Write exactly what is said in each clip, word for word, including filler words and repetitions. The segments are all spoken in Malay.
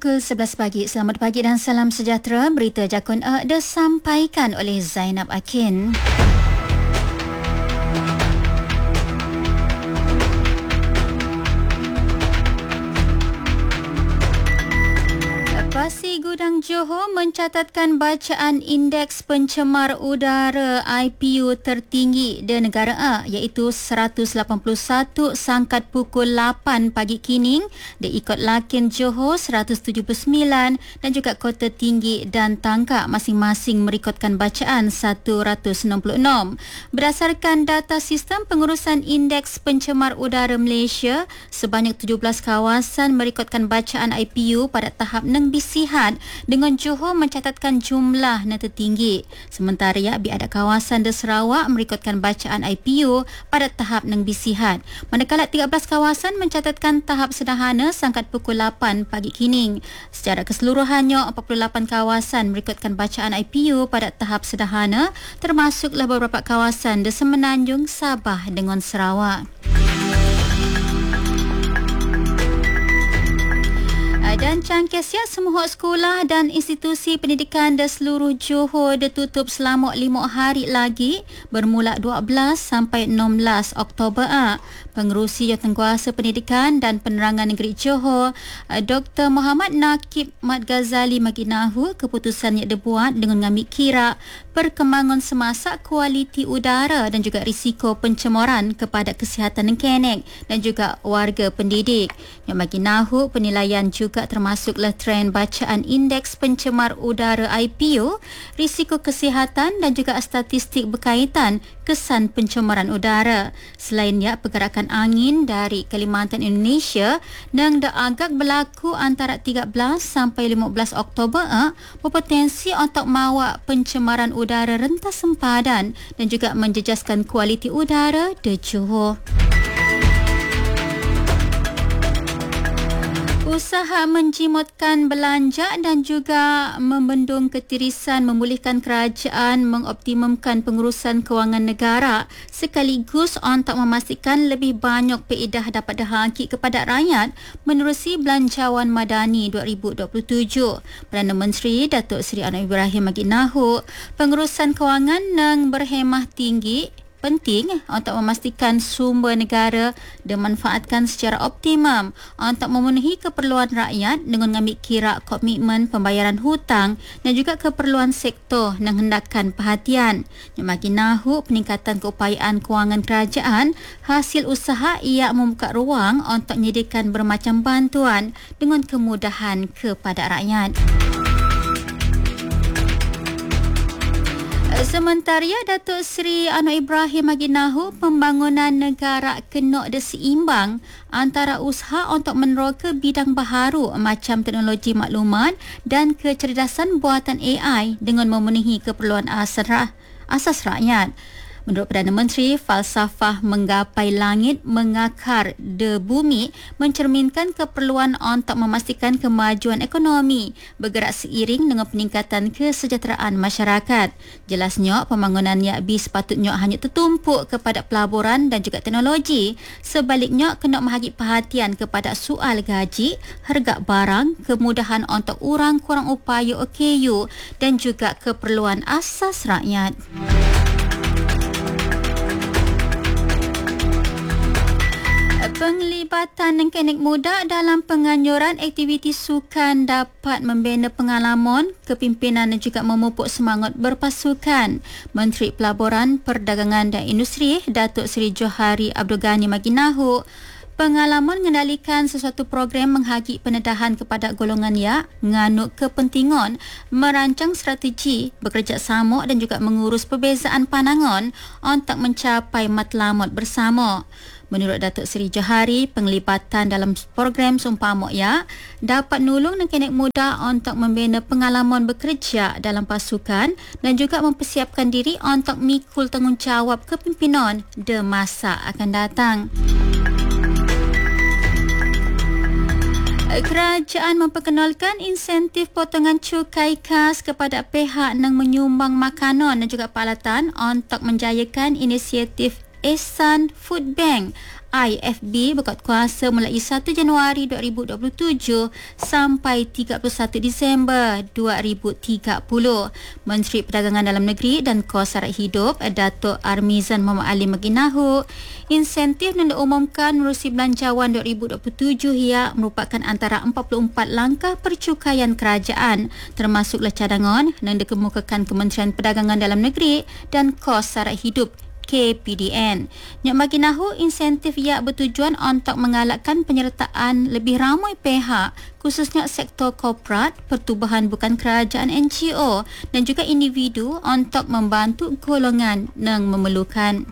Pukul sebelas pagi. Selamat pagi dan salam sejahtera. Berita Jakun E disampaikan oleh Zainab Akin. Pasi Gudang Johor mencatatkan bacaan indeks pencemar udara I P U tertinggi di negara A, iaitu seratus lapan puluh satu sangkat pukul lapan pagi kini, diikut Lakin Johor seratus tujuh puluh sembilan dan juga Kota Tinggi dan Tangkak masing-masing merekodkan bacaan seratus enam puluh enam. Berdasarkan data sistem pengurusan indeks pencemar udara Malaysia, sebanyak tujuh belas kawasan merekodkan bacaan I P U pada tahap neng sihat, dengan Johor mencatatkan jumlah yang tertinggi. Sementara ya, biadab kawasan di Sarawak merekodkan bacaan I P U pada tahap neng sihat. Manakala tiga belas kawasan mencatatkan tahap sederhana sangkat pukul lapan pagi kini. Secara keseluruhannya, empat puluh lapan kawasan merekodkan bacaan I P U pada tahap sederhana, termasuklah beberapa kawasan di Semenanjung, Sabah dengan Sarawak. Dan cangkir siap semua sekolah dan institusi pendidikan di seluruh Johor ditutup selama lima hari lagi bermula dua belas sampai enam belas Oktober. Pengerusi Jawatankuasa Pendidikan dan Penerangan Negeri Johor, Doktor Muhammad Nakib Mat Ghazali maginahu keputusan yang dibuat dengan mengambil kira perkembangan semasa kualiti udara dan juga risiko pencemaran kepada kesihatan nengkenek dan juga warga pendidik. Yang maginahu penilaian juga termasuklah trend bacaan indeks pencemar udara I P U, risiko kesihatan dan juga statistik berkaitan kesan pencemaran udara. Selainnya, pergerakan angin dari Kalimantan Indonesia yang agak berlaku antara tiga belas sampai lima belas Oktober eh, berpotensi untuk mawa pencemaran udara rentas sempadan dan juga menjejaskan kualiti udara di Johor. Usaha menjimutkan belanja dan juga membendung ketirisan memulihkan kerajaan mengoptimumkan pengurusan kewangan negara sekaligus untuk memastikan lebih banyak faedah dapat dihaki kepada rakyat menerusi Belanjawan Madani dua ribu dua puluh tujuh. Perdana Menteri Datuk Seri Anwar Ibrahim maginahu pengurusan kewangan yang berhemah tinggi penting untuk memastikan sumber negara dimanfaatkan secara optimum untuk memenuhi keperluan rakyat dengan mengambil kira komitmen pembayaran hutang dan juga keperluan sektor yang hendakkan perhatian. Yang maginahu peningkatan keupayaan kewangan kerajaan hasil usaha ia membuka ruang untuk menyediakan bermacam bantuan dengan kemudahan kepada rakyat. Sementara Datuk Seri Anwar Ibrahim maginahu pembangunan negara kena diseimbang antara usaha untuk meneroka bidang baharu macam teknologi maklumat dan kecerdasan buatan A I dengan memenuhi keperluan asas, asas rakyat. Menurut Perdana Menteri, falsafah menggapai langit mengakar di bumi mencerminkan keperluan untuk memastikan kemajuan ekonomi bergerak seiring dengan peningkatan kesejahteraan masyarakat. Jelasnya, pembangunan Y A B sepatutnya hanya tertumpuk kepada pelaburan dan juga teknologi. Sebaliknya, kena memberi perhatian kepada soal gaji, harga barang, kemudahan untuk orang kurang upaya O K U dan juga keperluan asas rakyat. Penglibatan nengkenek muda dalam penganjuran aktiviti sukan dapat membina pengalaman, kepimpinan dan juga memupuk semangat berpasukan. Menteri Pelaburan, Perdagangan dan Industri Datuk Seri Johari Abdul Ghani maginahu pengalaman mengendalikan sesuatu program menghagi pendedahan kepada golongan ya, nganut kepentingan, merancang strategi, bekerjasama dan juga mengurus perbezaan pandangan untuk mencapai matlamat bersama. Menurut Datuk Seri Johari, penglibatan dalam program Sumpah ya dapat nolong nengkenek muda untuk membina pengalaman bekerja dalam pasukan dan juga mempersiapkan diri untuk mikul tanggungjawab kepimpinan di masa akan datang. Kerajaan memperkenalkan insentif potongan cukai khas kepada pihak yang menyumbang makanan dan juga peralatan untuk menjayakan inisiatif Ehsan Food Bank I F B berkuat kuasa mulai satu Januari dua ribu dua puluh tujuh sampai tiga puluh satu Disember dua ribu tiga puluh. Menteri Perdagangan Dalam Negeri dan Kos Syarat Hidup Datuk Armizan Muhammad Ali Maginahu, insentif yang diumumkan menerusi belanjawan dua ribu dua puluh tujuh ia merupakan antara empat puluh empat langkah percukaian kerajaan, termasuklah cadangan yang dikemukakan Kementerian Perdagangan Dalam Negeri dan Kos Syarat Hidup K P D N. Nyak Maginahu, insentif ia bertujuan untuk mengalakkan penyertaan lebih ramai pihak, khususnya sektor korporat, pertubuhan bukan kerajaan N G O dan juga individu untuk membantu golongan yang memerlukan.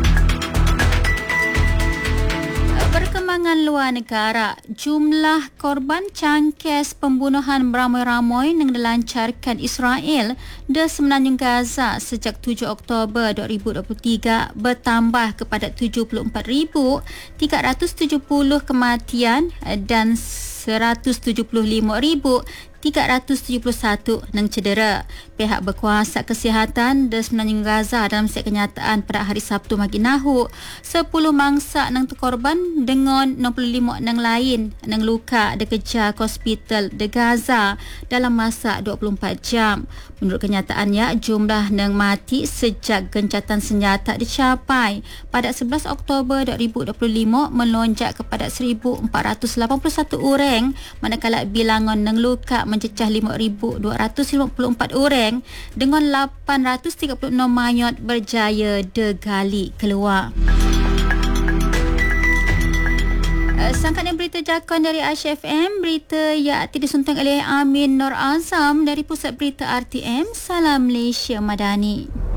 Perkembangan luar negara, jumlah korban cangkes pembunuhan beramai-ramai yang dilancarkan Israel di Semenanjung Gaza sejak tujuh Oktober dua ribu dua puluh tiga bertambah kepada tujuh puluh empat ribu tiga ratus tujuh puluh kematian dan seratus tujuh puluh lima ribu tiga ratus tujuh puluh satu yang cedera. Pihak berkuasa kesihatan di Semenanjung Gaza dalam set kenyataan pada hari Sabtu Maginahu, sepuluh mangsa yang terkorban dengan enam puluh lima yang lain yang luka dikejar ke hospital di Gaza dalam masa dua puluh empat jam. Menurut kenyataannya, jumlah yang mati sejak gencatan senjata dicapai pada sebelas Oktober dua ribu dua puluh lima melonjak kepada seribu empat ratus lapan puluh satu orang, manakala bilangan yang luka mencecah lima ribu dua ratus lima puluh empat orang dengan lapan ratus tiga puluh enam mayat berjaya digali keluar. Sangkatnya berita jakun dari Aisyah F M, berita yang disuntang oleh Amin Nur Azam dari Pusat Berita R T M. Salam Malaysia Madani.